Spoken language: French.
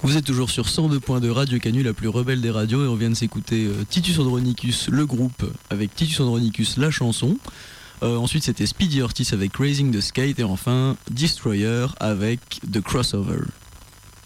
Vous êtes toujours sur 102.2 Radio Canu, la plus rebelle des radios, et on vient de s'écouter Titus Andronicus, le groupe, avec Titus Andronicus, la chanson. Ensuite c'était Speedy Ortiz avec Raising the Skate, et enfin Destroyer avec The Crossover.